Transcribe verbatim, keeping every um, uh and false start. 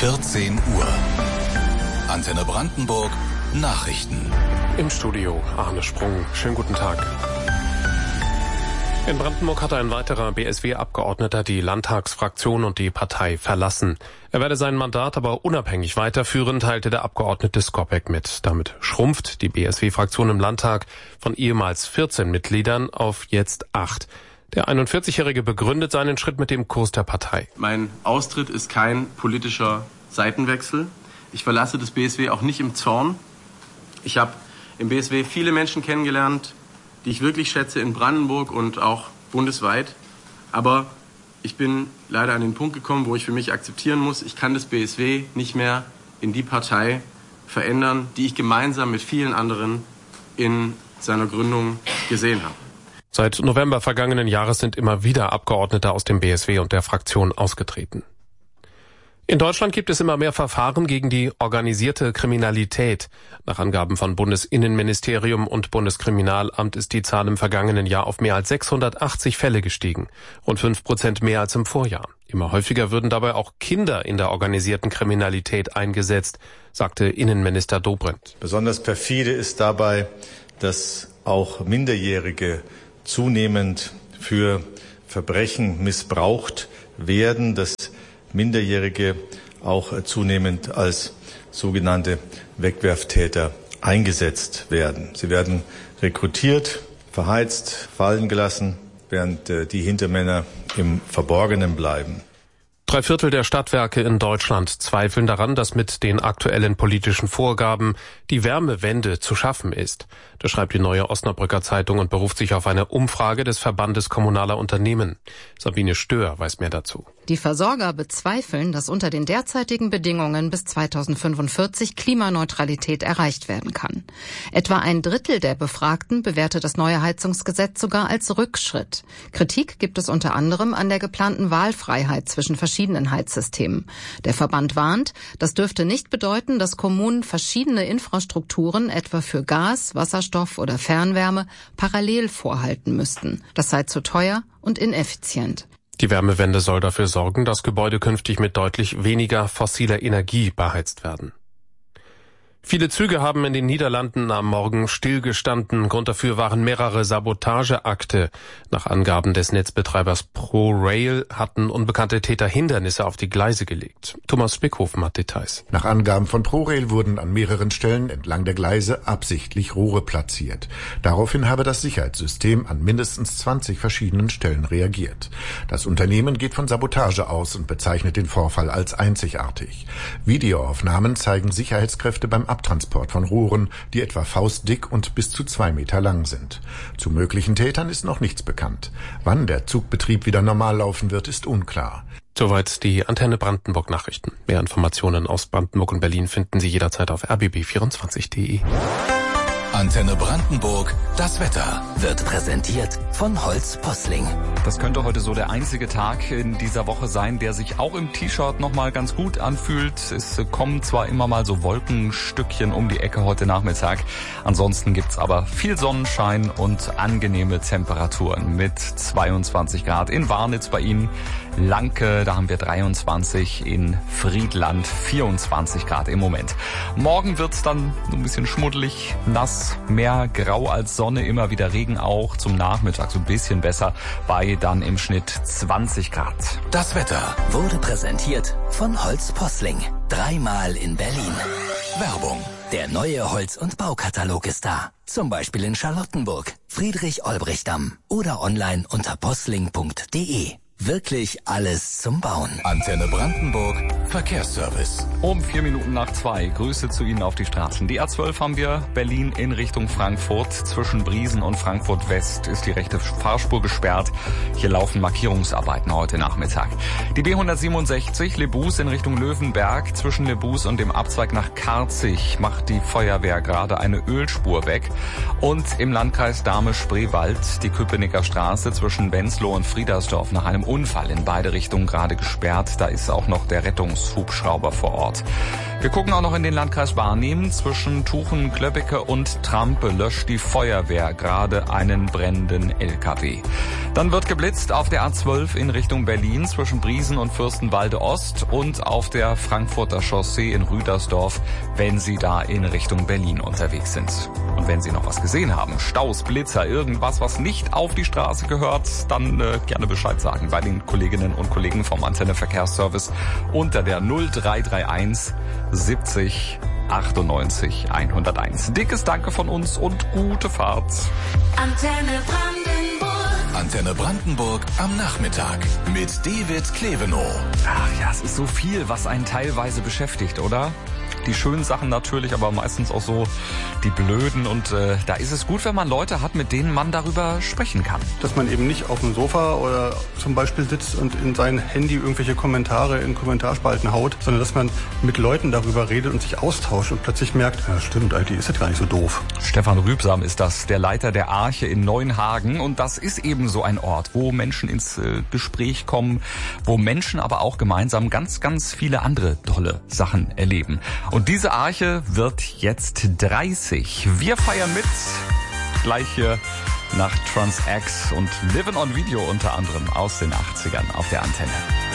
vierzehn Uhr. Antenne Brandenburg Nachrichten. Im Studio Arne Sprung. Schönen guten Tag. In Brandenburg hat ein weiterer B S W-Abgeordneter die Landtagsfraktion und die Partei verlassen. Er werde sein Mandat aber unabhängig weiterführen, teilte der Abgeordnete Skopek mit. Damit schrumpft die B S W-Fraktion im Landtag von ehemals vierzehn Mitgliedern auf jetzt acht. Der einundvierzigjährige begründet seinen Schritt mit dem Kurs der Partei. Mein Austritt ist kein politischer Seitenwechsel. Ich verlasse das B S W auch nicht im Zorn. Ich habe im B S W viele Menschen kennengelernt, die ich wirklich schätze in Brandenburg und auch bundesweit. Aber ich bin leider an den Punkt gekommen, wo ich für mich akzeptieren muss, ich kann das B S W nicht mehr in die Partei verändern, die ich gemeinsam mit vielen anderen in seiner Gründung gesehen habe. Seit November vergangenen Jahres sind immer wieder Abgeordnete aus dem B S W und der Fraktion ausgetreten. In Deutschland gibt es immer mehr Verfahren gegen die organisierte Kriminalität. Nach Angaben von Bundesinnenministerium und Bundeskriminalamt ist die Zahl im vergangenen Jahr auf mehr als sechshundertachtzig Fälle gestiegen. Rund fünf Prozent mehr als im Vorjahr. Immer häufiger würden dabei auch Kinder in der organisierten Kriminalität eingesetzt, sagte Innenminister Dobrindt. Besonders perfide ist dabei, dass auch Minderjährige zunehmend für Verbrechen missbraucht werden, dass Minderjährige auch zunehmend als sogenannte Wegwerftäter eingesetzt werden. Sie werden rekrutiert, verheizt, fallen gelassen, während die Hintermänner im Verborgenen bleiben. Drei Viertel der Stadtwerke in Deutschland zweifeln daran, dass mit den aktuellen politischen Vorgaben die Wärmewende zu schaffen ist. Das schreibt die Neue Osnabrücker Zeitung und beruft sich auf eine Umfrage des Verbandes kommunaler Unternehmen. Sabine Stör weiß mehr dazu. Die Versorger bezweifeln, dass unter den derzeitigen Bedingungen bis zweitausendfünfundvierzig Klimaneutralität erreicht werden kann. Etwa ein Drittel der Befragten bewertet das neue Heizungsgesetz sogar als Rückschritt. Kritik gibt es unter anderem an der geplanten Wahlfreiheit zwischen verschiedenen Heizsystemen. Der Verband warnt, das dürfte nicht bedeuten, dass Kommunen verschiedene Infrastrukturen, etwa für Gas, Wasserstoff oder Fernwärme, parallel vorhalten müssten. Das sei zu teuer und ineffizient. Die Wärmewende soll dafür sorgen, dass Gebäude künftig mit deutlich weniger fossiler Energie beheizt werden. Viele Züge haben in den Niederlanden am Morgen stillgestanden. Grund dafür waren mehrere Sabotageakte. Nach Angaben des Netzbetreibers ProRail hatten unbekannte Täter Hindernisse auf die Gleise gelegt. Thomas Spickhofen hat Details. Nach Angaben von ProRail wurden an mehreren Stellen entlang der Gleise absichtlich Rohre platziert. Daraufhin habe das Sicherheitssystem an mindestens zwanzig verschiedenen Stellen reagiert. Das Unternehmen geht von Sabotage aus und bezeichnet den Vorfall als einzigartig. Videoaufnahmen zeigen Sicherheitskräfte beim Abtransport von Rohren, die etwa faustdick und bis zu zwei Meter lang sind. Zu möglichen Tätern ist noch nichts bekannt. Wann der Zugbetrieb wieder normal laufen wird, ist unklar. Soweit die Antenne Brandenburg Nachrichten. Mehr Informationen aus Brandenburg und Berlin finden Sie jederzeit auf r b b vierundzwanzig punkt d e. Antenne Brandenburg, das Wetter wird präsentiert von Holz Posling. Das könnte heute so der einzige Tag in dieser Woche sein, der sich auch im T-Shirt nochmal ganz gut anfühlt. Es kommen zwar immer mal so Wolkenstückchen um die Ecke heute Nachmittag. Ansonsten gibt's aber viel Sonnenschein und angenehme Temperaturen mit zweiundzwanzig Grad in Warnitz bei Ihnen. Lanke, da haben wir dreiundzwanzig, in Friedland vierundzwanzig Grad im Moment. Morgen wird's dann so ein bisschen schmuddelig, nass, mehr grau als Sonne, immer wieder Regen auch, zum Nachmittag so ein bisschen besser, bei dann im Schnitt zwanzig Grad. Das Wetter wurde präsentiert von Holz Posling, dreimal in Berlin. Werbung. Der neue Holz- und Baukatalog ist da. Zum Beispiel in Charlottenburg, Friedrich-Olbrich-Damm oder online unter posling punkt d e. Wirklich alles zum Bauen. Antenne Brandenburg, Verkehrsservice. Um vier Minuten nach zwei. Grüße zu Ihnen auf die Straßen. Die A zwölf haben wir Berlin in Richtung Frankfurt. Zwischen Briesen und Frankfurt West ist die rechte Fahrspur gesperrt. Hier laufen Markierungsarbeiten heute Nachmittag. Die B hundertsiebenundsechzig Lebus in Richtung Löwenberg. Zwischen Lebus und dem Abzweig nach Karzig macht die Feuerwehr gerade eine Ölspur weg. Und im Landkreis Dahme-Spreewald die Köpenicker Straße zwischen Wenzlow und Friedersdorf nach einem Unfall in beide Richtungen gerade gesperrt. Da ist auch noch der Rettungshubschrauber vor Ort. Wir gucken auch noch in den Landkreis Barnim. Zwischen Tuchen, Klöppeke und Trampe löscht die Feuerwehr gerade einen brennenden L K W. Dann wird geblitzt auf der A zwölf in Richtung Berlin zwischen Briesen und Fürstenwalde Ost und auf der Frankfurter Chaussee in Rüdersdorf, wenn Sie da in Richtung Berlin unterwegs sind. Und wenn Sie noch was gesehen haben, Staus, Blitzer, irgendwas, was nicht auf die Straße gehört, dann äh, gerne Bescheid sagen bei den Kolleginnen und Kollegen vom Antenne Verkehrsservice unter der null drei drei eins siebzig achtundneunzig hunderteins. Dickes Danke von uns und gute Fahrt. Antenne Brandenburg. Antenne Brandenburg am Nachmittag mit David Klevenow. Ach ja, es ist so viel, was einen teilweise beschäftigt, oder? Die schönen Sachen natürlich, aber meistens auch so die blöden. Und äh, da ist es gut, wenn man Leute hat, mit denen man darüber sprechen kann. Dass man eben nicht auf dem Sofa oder zum Beispiel sitzt und in sein Handy irgendwelche Kommentare in Kommentarspalten haut, sondern dass man mit Leuten darüber redet und sich austauscht und plötzlich merkt, ja stimmt, eigentlich ist das gar nicht so doof. Stefan Rübsam ist das, der Leiter der Arche in Neuenhagen. Und das ist eben so ein Ort, wo Menschen ins äh, Gespräch kommen, wo Menschen aber auch gemeinsam ganz, ganz viele andere tolle Sachen erleben. Und diese Arche wird jetzt dreißig. Wir feiern mit, gleich hier nach Trans-X und Livin' on Video unter anderem aus den achtzigern auf der Antenne.